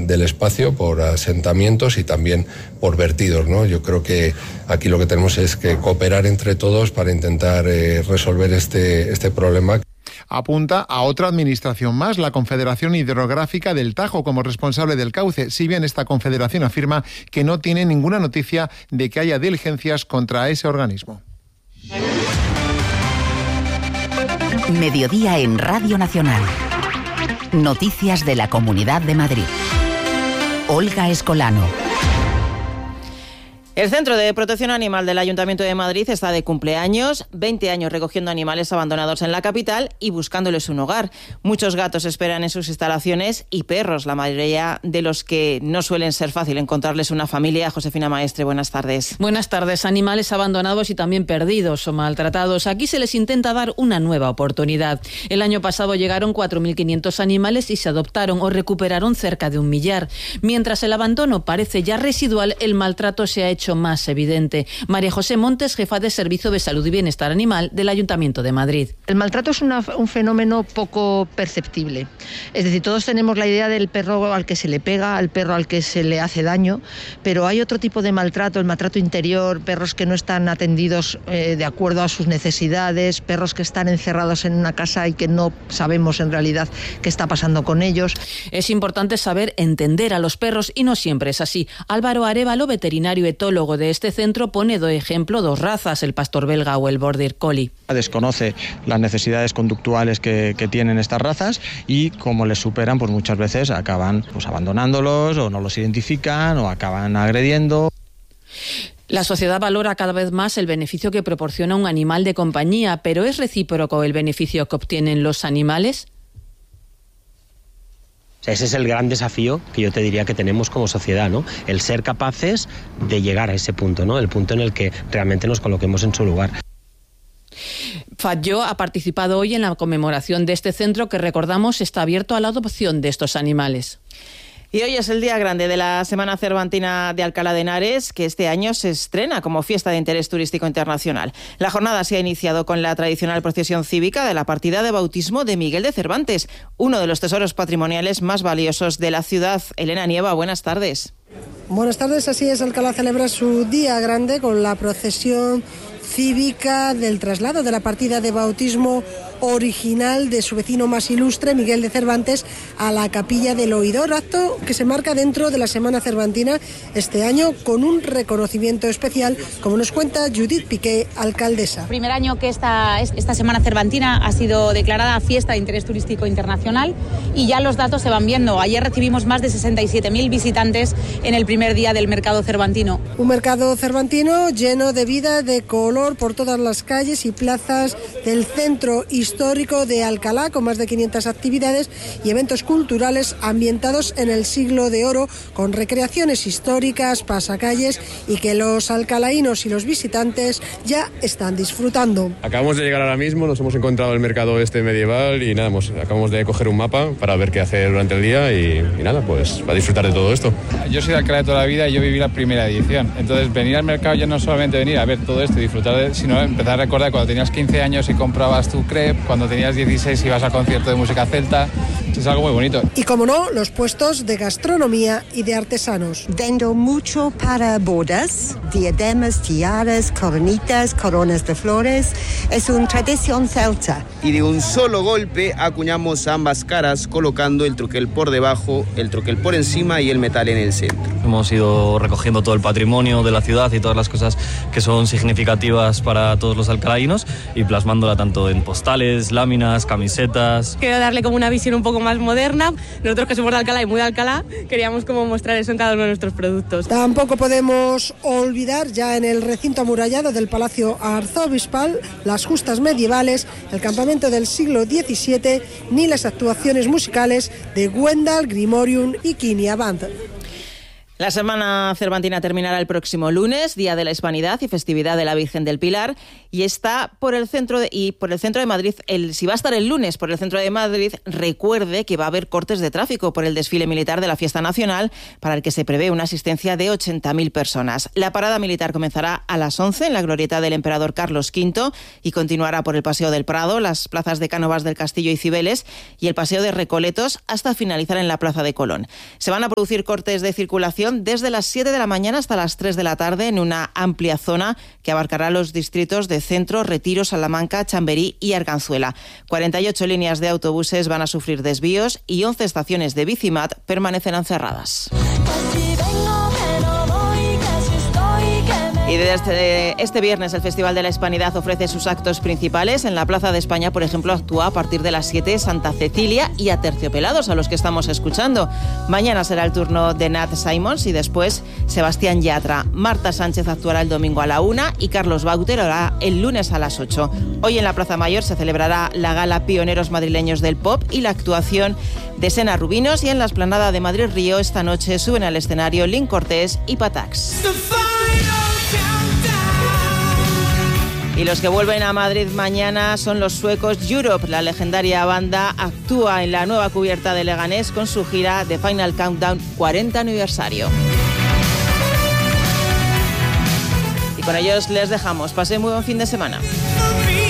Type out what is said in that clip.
del espacio por asentamientos y también por vertidos, ¿no? Yo creo que aquí lo que tenemos es que cooperar entre todos para intentar resolver este problema. Apunta a otra administración más, la Confederación Hidrográfica del Tajo, como responsable del cauce, si bien esta confederación afirma que no tiene ninguna noticia de que haya diligencias contra ese organismo. Mediodía en Radio Nacional. Noticias de la Comunidad de Madrid. Olga Escolano. El Centro de Protección Animal del Ayuntamiento de Madrid está de cumpleaños, 20 años recogiendo animales abandonados en la capital y buscándoles un hogar. Muchos gatos esperan en sus instalaciones y perros, la mayoría de los que no suelen ser fácil encontrarles una familia. Josefina Maestre, buenas tardes. Buenas tardes. Animales abandonados y también perdidos o maltratados. Aquí se les intenta dar una nueva oportunidad. El año pasado llegaron 4.500 animales y se adoptaron o recuperaron cerca de 1 millar. Mientras el abandono parece ya residual, el maltrato se ha hecho más evidente. María José Montes, jefa de Servicio de Salud y Bienestar Animal del Ayuntamiento de Madrid. El maltrato es un fenómeno poco perceptible. Es decir, todos tenemos la idea del perro al que se le pega, al perro al que se le hace daño, pero hay otro tipo de maltrato, el maltrato interior, perros que no están atendidos de acuerdo a sus necesidades, perros que están encerrados en una casa y que no sabemos en realidad qué está pasando con ellos. Es importante saber entender a los perros y no siempre es así. Álvaro Arévalo, veterinario etólogo de este centro, pone de ejemplo 2 razas, el pastor belga o el border collie. Desconoce las necesidades conductuales que tienen estas razas y como les superan, pues muchas veces acaban abandonándolos o no los identifican o acaban agrediendo. La sociedad valora cada vez más el beneficio que proporciona un animal de compañía, pero ¿es recíproco el beneficio que obtienen los animales? Ese es el gran desafío que yo te diría que tenemos como sociedad, ¿no? El ser capaces de llegar a ese punto, ¿no? El punto en el que realmente nos coloquemos en su lugar. Fatjo ha participado hoy en la conmemoración de este centro que, recordamos, está abierto a la adopción de estos animales. Y hoy es el día grande de la Semana Cervantina de Alcalá de Henares, que este año se estrena como fiesta de interés turístico internacional. La jornada se ha iniciado con la tradicional procesión cívica de la partida de bautismo de Miguel de Cervantes, uno de los tesoros patrimoniales más valiosos de la ciudad. Elena Nieva, buenas tardes. Buenas tardes, así es, Alcalá celebra su día grande con la procesión cívica del traslado de la partida de bautismo original de su vecino más ilustre, Miguel de Cervantes, a la Capilla del Oidor, acto que se marca dentro de la Semana Cervantina este año con un reconocimiento especial, como nos cuenta Judith Piqué, alcaldesa. Primer año que esta Semana Cervantina ha sido declarada fiesta de interés turístico internacional y ya los datos se van viendo. Ayer recibimos más de 67.000 visitantes en el primer día del mercado cervantino. Un mercado cervantino lleno de vida, de color por todas las calles y plazas del centro histórico de Alcalá, con más de 500 actividades y eventos culturales ambientados en el siglo de oro, con recreaciones históricas, pasacalles y que los alcalaínos y los visitantes ya están disfrutando. Acabamos de llegar ahora mismo, nos hemos encontrado el mercado medieval y nada, acabamos de coger un mapa para ver qué hacer durante el día y nada, pues para disfrutar de todo esto. Yo soy de Alcalá de toda la vida y yo viví la primera edición, entonces venir al mercado ya no solamente venir a ver todo esto y disfrutar, sino empezar a recordar cuando tenías 15 años y comprabas tu crepe, cuando tenías 16 ibas al concierto de música celta. Es algo muy bonito. Y como no, los puestos de gastronomía y de artesanos. Vendo mucho para bodas, diademas, tiaras, coronitas, coronas de flores. Es una tradición celta. Y de un solo golpe acuñamos ambas caras, colocando el troquel por debajo, el troquel por encima y el metal en el centro. Hemos ido recogiendo todo el patrimonio de la ciudad y todas las cosas que son significativas para todos los alcalaínos y plasmándola tanto en postales, láminas, camisetas. Quiero darle como una visión un poco más moderna. Nosotros que somos de Alcalá y muy de Alcalá, queríamos como mostrar eso en cada uno de nuestros productos. Tampoco podemos olvidar ya en el recinto amurallado del Palacio Arzobispal las justas medievales, el campamento del siglo XVII, ni las actuaciones musicales de Wendal, Grimorium y Kinia Band. La Semana Cervantina terminará el próximo lunes, Día de la Hispanidad y festividad de la Virgen del Pilar, y está por el centro de Madrid. Si va a estar el lunes por el centro de Madrid, recuerde que va a haber cortes de tráfico por el desfile militar de la Fiesta Nacional, para el que se prevé una asistencia de 80.000 personas. La parada militar comenzará a las 11 en la glorieta del Emperador Carlos V y continuará por el Paseo del Prado, las plazas de Cánovas del Castillo y Cibeles y el Paseo de Recoletos hasta finalizar en la Plaza de Colón. Se van a producir cortes de circulación desde las 7 de la mañana hasta las 3 de la tarde en una amplia zona que abarcará los distritos de Centro, Retiro, Salamanca, Chamberí y Arganzuela. 48 líneas de autobuses van a sufrir desvíos y 11 estaciones de Bicimat permanecerán cerradas. Y desde este viernes el Festival de la Hispanidad ofrece sus actos principales. En la Plaza de España, por ejemplo, actúa a partir de las 7 Santa Cecilia y Aterciopelados, a los que estamos escuchando. Mañana será el turno de Nat Simons y después Sebastián Yatra. Marta Sánchez actuará el domingo a la 1 y Carlos Bauter hará el lunes a las 8. Hoy en la Plaza Mayor se celebrará la gala Pioneros Madrileños del Pop y la actuación de Sena Rubinos, y en la Explanada de Madrid Río esta noche suben al escenario Lin Cortés y Patax. Y los que vuelven a Madrid mañana son los suecos Europe. La legendaria banda actúa en la nueva cubierta de Leganés con su gira The Final Countdown 40 aniversario. Y con ellos les dejamos. Pasen muy buen fin de semana.